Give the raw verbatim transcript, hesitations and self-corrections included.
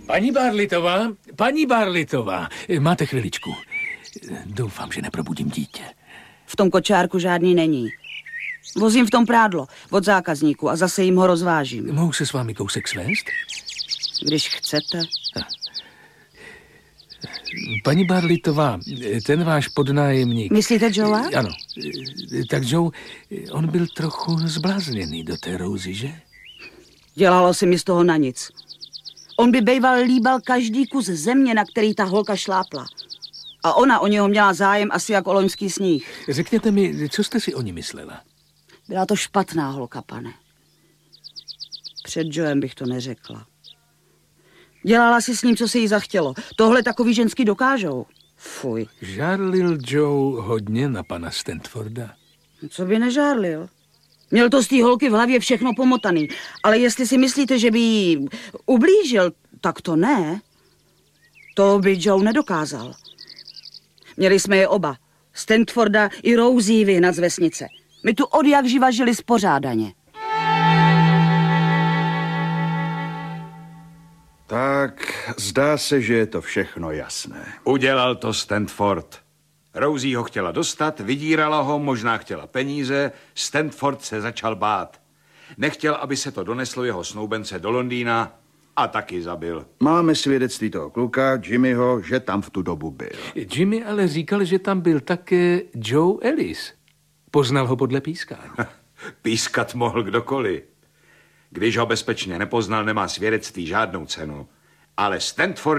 Paní Barlitová, paní Barlitová, máte chviličku. Doufám, že neprobudím dítě. V tom kočárku žádný není. Vozím v tom prádlo od zákazníků a zase jim ho rozvážím. Mohu se s vámi kousek svést? Když chcete. Paní Barlitová, ten váš podnájemník... Myslíte Joea? Ano. Tak Joe, on byl trochu zblázněný do té Rosie, že? Dělalo si mi z toho na nic. On by bejval líbal každý kus země, na který ta holka šlápla. A ona o něho měla zájem asi jak o loňský sníh. Řekněte mi, co jste si o ní myslela? Byla to špatná holka, pane. Před Joem bych to neřekla. Dělala si s ním, co se jí zachtělo. Tohle takový ženský dokážou. Fuj. Žárlil Joe hodně na pana Stanforda? Co by nežárlil? Měl to z té holky v hlavě všechno pomotaný. Ale jestli si myslíte, že by jí ublížil, tak to ne. To by Joe nedokázal. Měli jsme je oba. Stanforda i Rosie vyhnat z vesnice. My tu od jak živa žili spořádaně. Tak, zdá se, že je to všechno jasné. Udělal to Stanford. Rosie ho chtěla dostat, vydírala ho, možná chtěla peníze. Stanford se začal bát. Nechtěl, aby se to doneslo jeho snoubence do Londýna a taky zabil. Máme svědectví toho kluka, Jimmyho, že tam v tu dobu byl. Jimmy ale říkal, že tam byl také Joe Ellis. Poznal ho podle pískání. Pískat mohl kdokoliv. Když ho bezpečně nepoznal, nemá svědectví žádnou cenu. Ale Stanford